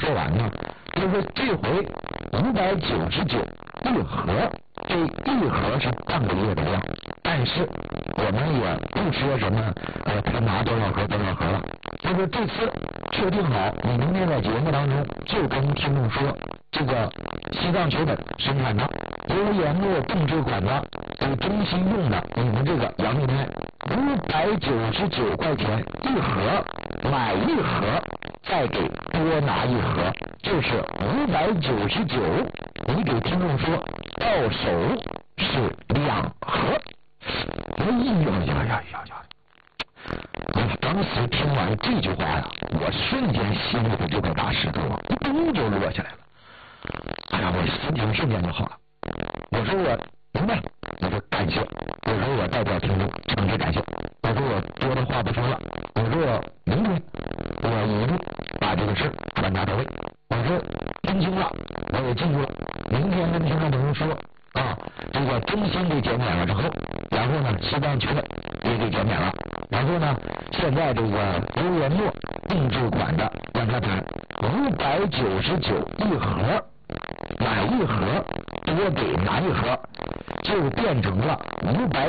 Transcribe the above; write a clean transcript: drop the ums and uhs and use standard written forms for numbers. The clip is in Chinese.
说完呢？就是这回599一盒，这一盒是半个月的量，但是我们也不说什么他拿多少盒了，就说这次确定好，你明天在节目当中就跟听众说，这个西藏球本生产的油研末定制款的给中心用的，你们这个杨丽奈599块钱一盒，买一盒再给多拿一盒，就是599，你给听众说到手是2盒。我当时听完这句话呀，我瞬间心里头这块大石头啊，咚就落下来了。哎呀，我心情瞬间就好了。我说我明白，我说感谢，我说我代表听众诚挚感谢，我说我多的话不说了，我说我明天我一定把这个事传达到位，我说听清了，我也记住了，明天跟听众朋友说啊，这个中心给减免了之后，然后呢西藏球本也给减免了，然后呢现在这个油研末定制款的让他谈599一盒，买一盒多给拿一盒，就变成了599